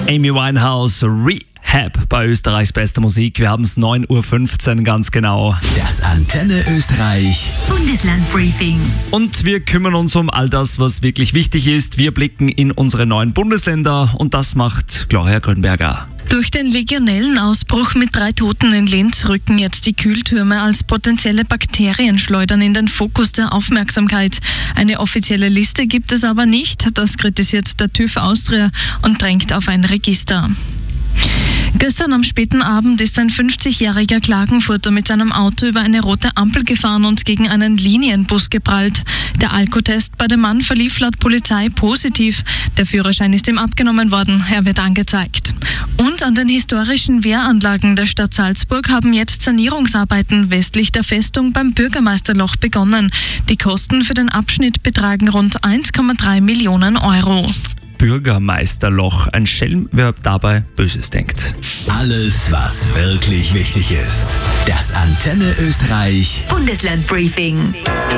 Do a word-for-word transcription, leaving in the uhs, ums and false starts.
Amy Winehouse, Rehab bei Österreichs bester Musik. Wir haben es neun Uhr fünfzehn ganz genau. Das Antenne Österreich Bundeslandbriefing. Und wir kümmern uns um all das, was wirklich wichtig ist. Wir blicken in unsere neuen Bundesländer und das macht Gloria Grünberger. Durch den Legionellenausbruch mit drei Toten in Linz rücken jetzt die Kühltürme als potenzielle Bakterienschleudern in den Fokus der Aufmerksamkeit. Eine offizielle Liste gibt es aber nicht. Das kritisiert der TÜV Austria und drängt auf ein Register. Gestern am späten Abend ist ein fünfzigjähriger Klagenfurter mit seinem Auto über eine rote Ampel gefahren und gegen einen Linienbus geprallt. Der Alkotest bei dem Mann verlief laut Polizei positiv. Der Führerschein ist ihm abgenommen worden. Er wird angezeigt. Und an den historischen Wehranlagen der Stadt Salzburg haben jetzt Sanierungsarbeiten westlich der Festung beim Bürgermeisterloch begonnen. Die Kosten für den Abschnitt betragen rund eins Komma drei Millionen Euro. Bürgermeisterloch. Ein Schelm, wer dabei Böses denkt. Alles, was wirklich wichtig ist. Das Antenne Österreich Bundeslandbriefing.